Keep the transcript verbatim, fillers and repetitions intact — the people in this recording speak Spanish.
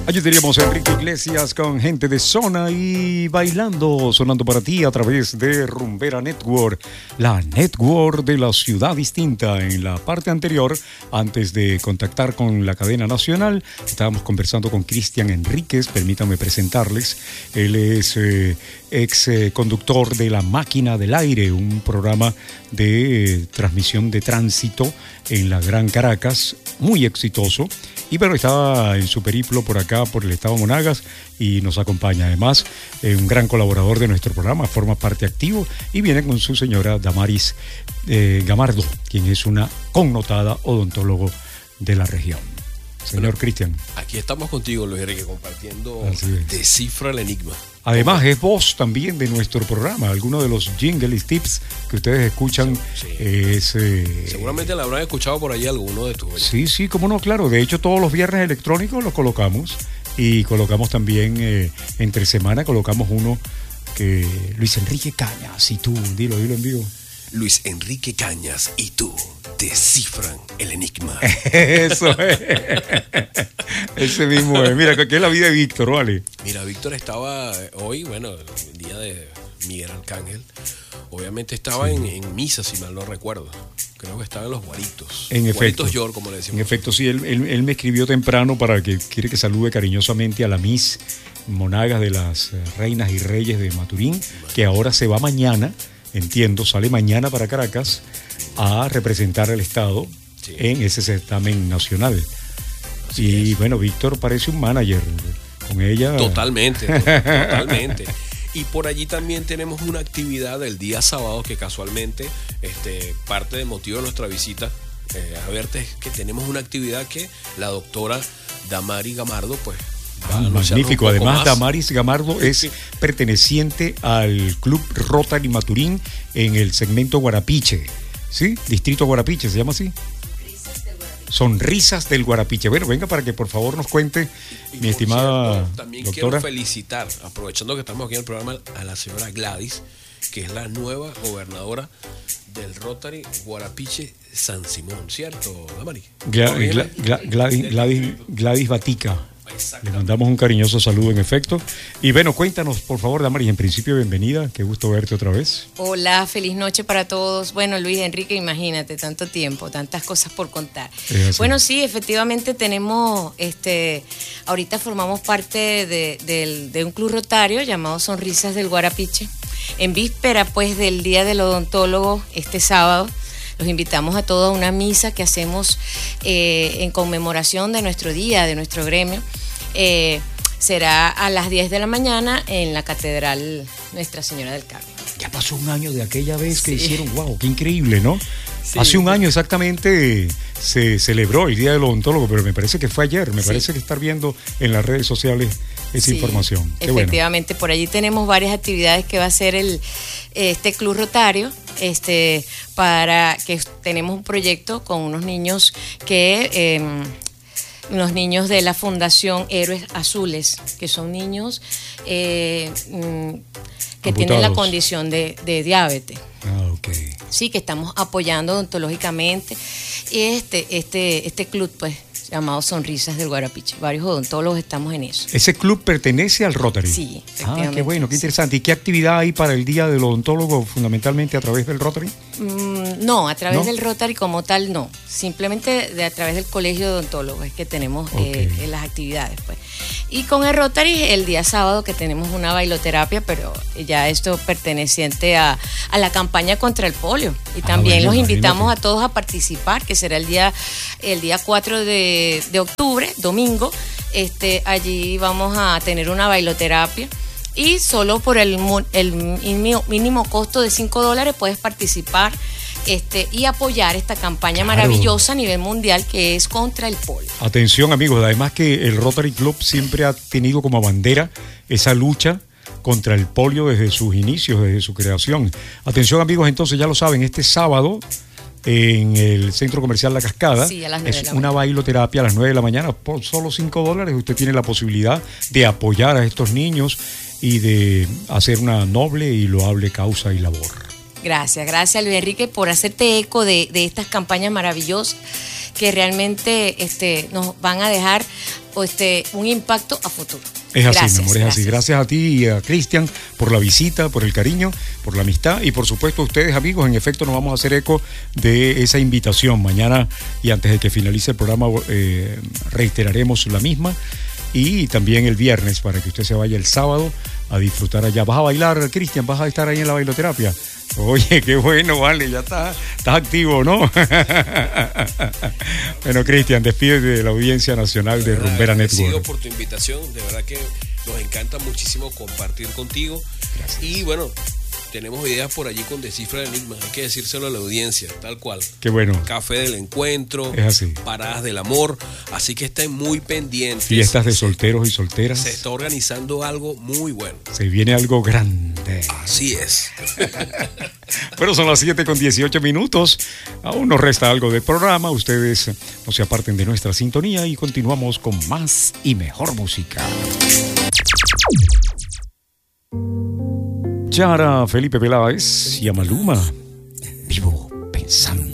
Allí teníamos a Enrique Iglesias con Gente de Zona y bailando, sonando para ti a través de Rumbera Network, la network de la ciudad distinta. En la parte anterior, antes de contactar con la cadena nacional, estábamos conversando con Cristian Enríquez, permítanme presentarles. Él es eh, ex eh, conductor de La Máquina del Aire, un programa de eh, transmisión de tránsito en la Gran Caracas, muy exitoso. Y bueno, estaba en su periplo por acá, por el estado Monagas, y nos acompaña. Además, eh, un gran colaborador de nuestro programa, forma parte activo, y viene con su señora Damaris eh, Gamardo, quien es una connotada odontólogo de la región. Señor bueno, Cristian. Aquí estamos contigo, Luis Enrique, compartiendo Descifra el Enigma. Además, es voz también de nuestro programa. Algunos de los jingles tips que ustedes escuchan sí, sí. es... Eh, Seguramente la habrán escuchado por ahí alguno de tus... Sí, sí, cómo no, claro. De hecho, todos los viernes electrónicos los colocamos. Y colocamos también, eh, entre semana, colocamos uno que... Luis Enrique Cañas y tú, dilo, dilo en vivo. Luis Enrique Cañas y tú descifran el enigma. Eso es. Ese mismo es. Mira, ¿qué es la vida de Víctor, vale? Mira, Víctor estaba hoy, bueno, el día de Miguel Arcángel, obviamente estaba sí. en, en misa, si mal no recuerdo. Creo que estaba en los Guaritos. En Guaritos efecto. York, como le decimos. En efecto, sí, él, él, él me escribió temprano para que quiere que salude cariñosamente a la Miss Monagas de las Reinas y Reyes de Maturín, que ahora se va mañana. Entiendo, sale mañana para Caracas a representar al Estado sí. en ese certamen nacional. Así y es. Bueno, Víctor parece un manager con ella. Totalmente, totalmente. Y por allí también tenemos una actividad el día sábado que casualmente este, parte del motivo de nuestra visita eh, a verte es que tenemos una actividad que la doctora Damaris Gamardo pues Ah, magnífico. Además, más. Damaris Gamardo es perteneciente al Club Rotary Maturín en el segmento Guarapiche, ¿sí? Distrito Guarapiche, ¿se llama así? Risas del Guarapiche. Sonrisas del Guarapiche. Bueno, venga para que por favor nos cuente, y, y mi estimada cierto, también doctora. Quiero felicitar, aprovechando que estamos aquí en el programa, a la señora Gladys, que es la nueva gobernadora del Rotary Guarapiche San Simón, ¿cierto, Damaris? Gla, Gla, Gla, Gladys, Gladys, Gladys Batica. Le mandamos un cariñoso saludo en efecto. Y bueno, cuéntanos por favor, Damaris, en principio bienvenida, qué gusto verte otra vez. Hola, feliz noche para todos. Bueno, Luis Enrique, imagínate, tanto tiempo, tantas cosas por contar. Bueno, sí, efectivamente tenemos, este, ahorita formamos parte de, de, de un club rotario llamado Sonrisas del Guarapiche. En víspera pues del Día del Odontólogo, este sábado, los invitamos a todos a una misa que hacemos eh, en conmemoración de nuestro día, de nuestro gremio. Eh, será a las diez de la mañana en la Catedral Nuestra Señora del Carmen. Ya pasó un año de aquella vez que sí. hicieron, wow, qué increíble, ¿no? Sí. Hace un año exactamente se celebró el Día del Odontólogo, pero me parece que fue ayer, me sí. parece que estar viendo en las redes sociales esa sí, información. Qué efectivamente, bueno. Por allí tenemos varias actividades que va a hacer el, este Club Rotario, este, para que tenemos un proyecto con unos niños que... Eh, unos niños de la Fundación Héroes Azules, que son niños eh, que Amputados. Tienen la condición de, de diabetes. Ah, ok. Sí, que estamos apoyando odontológicamente. Y este, este, este club, pues, llamado Sonrisas del Guarapiche. Varios odontólogos estamos en eso. ¿Ese club pertenece al Rotary? Sí, efectivamente. Ah, qué bueno, qué interesante. Sí. ¿Y qué actividad hay para el Día del Odontólogo fundamentalmente a través del Rotary? Mm, no, a través ¿No? del Rotary como tal no. Simplemente de, a través del Colegio de Odontólogos es que tenemos okay. eh, las actividades, pues. Y con el Rotary el día sábado que tenemos una bailoterapia, pero ya esto perteneciente a, a la campaña contra el polio. Y también ah, bueno, los invitamos imagínate. a todos a participar, que será el día, el día cuatro de, de octubre, domingo. Este, allí vamos a tener una bailoterapia. Y solo por el, el mínimo costo de cinco dólares puedes participar este, y apoyar esta campaña claro. maravillosa a nivel mundial que es contra el polio. Atención amigos, además que el Rotary Club siempre ha tenido como bandera esa lucha contra el polio desde sus inicios, desde su creación. Atención amigos, entonces ya lo saben, este sábado en el Centro Comercial La Cascada sí, a las nueve es de la una mañana. bailoterapia a las nueve de la mañana por solo cinco dólares. Usted tiene la posibilidad de apoyar a estos niños y de hacer una noble y loable causa y labor. Gracias, gracias Luis Enrique por hacerte eco de, de estas campañas maravillosas que realmente este, nos van a dejar este, un impacto a futuro. Es así, gracias, mi amor, es gracias. así. Gracias a ti y a Cristian por la visita, por el cariño, por la amistad y por supuesto a ustedes, amigos. En efecto, nos vamos a hacer eco de esa invitación. Mañana y antes de que finalice el programa eh, reiteraremos la misma. Y también el viernes para que usted se vaya el sábado a disfrutar allá. ¿Vas a bailar, Cristian? ¿Vas a estar ahí en la bailoterapia? Oye, qué bueno, vale, ya estás, estás activo, ¿no? Bueno, Cristian, despídete de la audiencia nacional de, de Rumbera Network. Agradecido por tu invitación, de verdad que nos encanta muchísimo compartir contigo. Gracias. Y bueno, tenemos ideas por allí con Descifra el Enigma, hay que decírselo a la audiencia, tal cual. Qué bueno. Café del encuentro, es así. Paradas del amor, así que estén muy pendientes. Fiestas de solteros y solteras. Se está organizando algo muy bueno. Se viene algo grande. Así es. Bueno, son las siete con dieciocho minutos. Aún nos resta algo del programa. Ustedes no se aparten de nuestra sintonía y continuamos con más y mejor música. Yara, Felipe Peláez y Amaluma. Vivo pensando.